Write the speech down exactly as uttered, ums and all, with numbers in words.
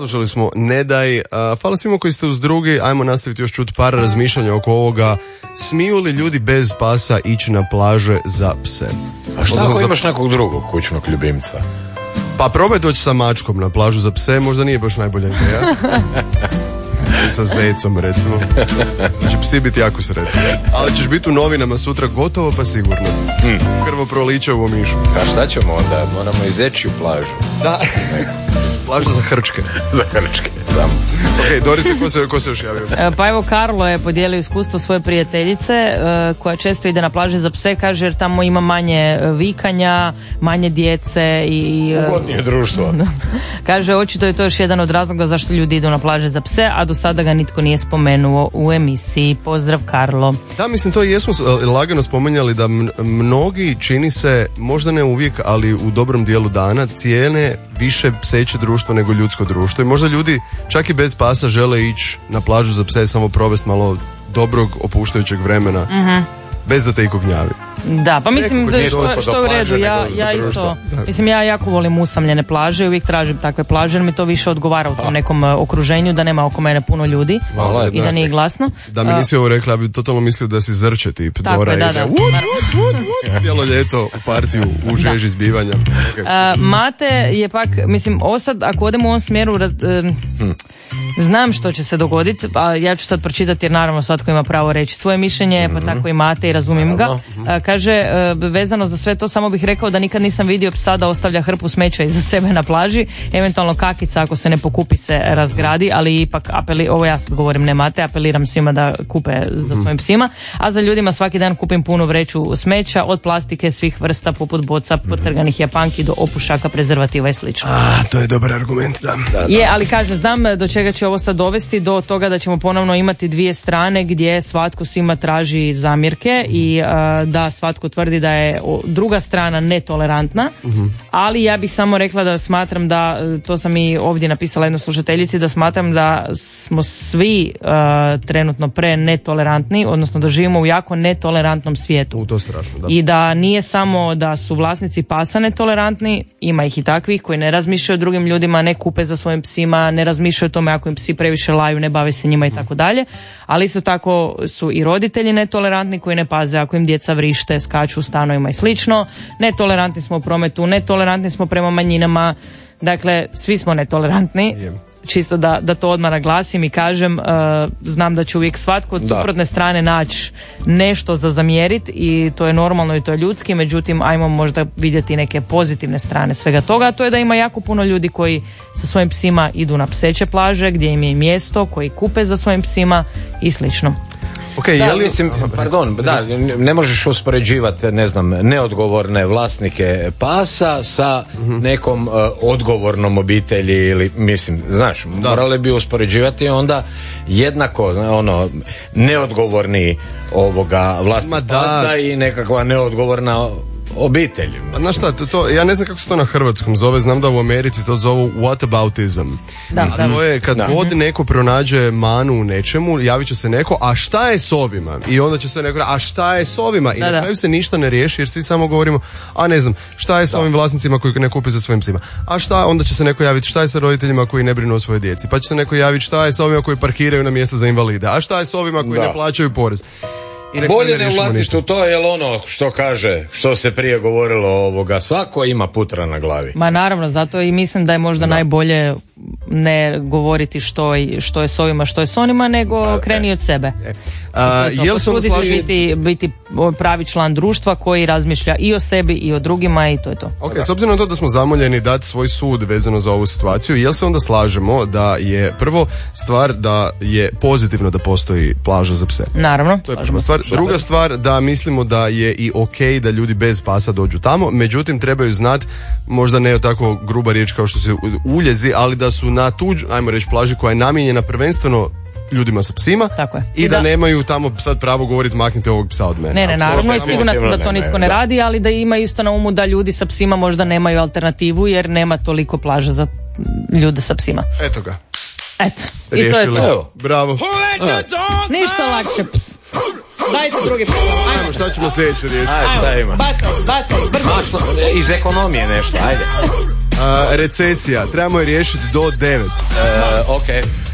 Slušali smo Ne daj. Uh, hvala svima koji ste uz drugi. Ajmo nastaviti još čuti par razmišljanja oko ovoga. Smiju li ljudi bez pasa ići na plaže za pse? A šta ako imaš nekog drugog kućnog ljubimca? Pa probaj doći sa mačkom na plažu za pse, možda nije baš najbolja ideja. Sa zecom, recimo. Znači, psi biti jako sretni. Ali ćeš biti u novinama sutra gotovo pa sigurno. Hmm. Krvoproliće u Omišu. A šta ćemo onda? Moramo i zečju plažu. Da. Plaža za hrčke. Za hrčke, samo. Ok, Dorice, ko se, ko se još javio? Pa evo, Karlo je podijelio iskustvo svoje prijateljice koja često ide na plaže za pse, kaže jer tamo ima manje vikanja, manje djece i... Ugodnije društvo. Kaže, očito je to još jedan od razloga zašto ljudi idu na plaže za pse, a do sada ga nitko nije spomenuo u emisiji. Pozdrav, Karlo. Da, mislim, to jesmo lagano spomenjali da mnogi, čini se, možda ne uvijek, ali u dobrom dijelu dana, cijene više pseće društvo nego ljudsko društvo i možda ljudi čak i bez pasa žele ići na plažu za pse, samo provesti malo dobrog opuštajućeg vremena, mm-hmm. bez da te iko gnjavi. Da, pa mislim da što, što je u redu, ja, ja isto, mislim ja jako volim usamljene plaže i uvijek tražim takve plaže jer mi to više odgovara u tom nekom okruženju, da nema oko mene puno ljudi Vala, i da, da nije glasno. Da mi nisi ovo rekla, ja bi totalno mislio da si zrče tip. Tako Dora je, da, da. Ud, ud, ud, ud, cijelo ljeto u partiju u žeži zbivanja. Okay. Uh, Mate je pak, mislim, osad, ako odemo u ovom smjeru, uh, hmm. znam što će se dogoditi, a ja ću sad pročitati jer naravno svatko ima pravo reći svoje mišljenje, mm-hmm. pa tako i Mate i razumijem ga. Mm-hmm. Uh, kaže, uh, vezano za sve to, samo bih rekao da nikad nisam vidio psa da ostavlja hrpu smeća iza sebe na plaži, eventualno kakica ako se ne pokupi se razgradi, ali ipak apeli, ovo ja sad govorim ne Mate, apeliram svima da kupe za svojim psima, a za ljudima svaki dan kupim punu vreću smeća od plastike svih vrsta poput boca, potrganih japanki do opušaka, prezervativa i slično. A, to je dobar argument, da. da, da. Je, ali kažem, znam do čega će ovo sad dovesti, do toga da ćemo ponovno imati dvije strane gdje svatko svima traži zamjerke i uh, da svatko tvrdi da je druga strana netolerantna, uh-huh. ali ja bih samo rekla da smatram da, to sam i ovdje napisala jednoj slušateljici, da smatram da smo svi uh, trenutno pre netolerantni, odnosno da živimo u jako netolerantnom svijetu. U to strašno, da. I da nije samo da su vlasnici pasa netolerantni, ima ih i takvih koji ne razmišljaju o drugim ljudima, ne kupe za svojim psima, ne razmišljaju o tome ako im psi previše laju, ne bave se njima i tako dalje, ali isto tako su i roditelji netolerantni koji ne paze ako im djeca vrište, skaču u stanovima i slično, netolerantni smo u prometu, netolerantni smo prema manjinama, dakle svi smo netolerantni. Yeah. Čisto da, da to odmah naglasim i kažem, uh, znam da će uvijek svatko od suprotne strane naći nešto za zamjeriti i to je normalno i to je ljudski, međutim ajmo možda vidjeti neke pozitivne strane svega toga, a to je da ima jako puno ljudi koji sa svojim psima idu na pseće plaže gdje im je mjesto, koji kupe za svojim psima i slično. Okay, da, jeli... mislim, pardon, da, ne možeš uspoređivati, ne znam, neodgovorne vlasnike pasa sa mm-hmm. nekom uh, odgovornom obitelji ili, mislim, znaš, da. morali bi uspoređivati onda jednako, ono, neodgovorni ovoga vlasnik pasa i nekakva neodgovorna obitelj. A znaš šta, to, to, ja ne znam kako se to na hrvatskom zove, znam da u Americi to zovu whataboutism. Da, a to je kad da. god neko pronađe manu u nečemu, javit će se neko, a šta je s ovima? I onda će se neko, a šta je s ovima? I da, na kraju da. se ništa ne riješi jer svi samo govorimo, a ne znam, šta je s da. ovim vlasnicima koji ne kupe za svojim psima? A šta, onda će se neko javiti šta je sa roditeljima koji ne brinu o svojoj djeci? Pa će se neko javiti šta je s ovima koji parkiraju na mjesta za invalide? A šta je s ovima koji da. ne plaćaju porez? Bolje ne ulaziti u to, jer ono što kaže, što se prije govorilo ovoga, svako ima putra na glavi. Ma naravno, zato i mislim da je možda da. najbolje ne govoriti što je, što je s ovima, što je s onima, nego A, kreni e. od sebe. E. A, to, jel se slaži... biti, biti pravi član društva koji razmišlja i o sebi i o drugima i to je to. Ok, s obzirom na to da smo zamoljeni dati svoj sud vezano za ovu situaciju, jel se onda slažemo da je prvo stvar da je pozitivno da postoji plaža za pse? Naravno. To je prva stvar. Druga stvar, da mislimo da je i ok da ljudi bez pasa dođu tamo, međutim trebaju znati, možda ne tako gruba riječ kao što se uljezi, ali da su na tuđ, ajmo reći, plaži koja je namijenjena prvenstveno ljudima sa psima. Tako je. I, I da, da nemaju tamo sad pravo govoriti maknite ovog psa od mene. Ne, ne, naravno i sigurno sam da to nitko ne radi, ali da ima isto na umu da ljudi sa psima možda nemaju alternativu jer nema toliko plaža za ljude sa psima. Eto ga. Eto. I to je to. Evo, bravo. Ništa lakše. Ps. Dajte drugi put. Ajmo, šta ćemo sljedeće riječi? Ajde, šta ima? Bacaj, bacaj, brzo. Iz ekonomije nešto, ajde. A, recesija, trebamo je riješiti do devet. Uh, ok.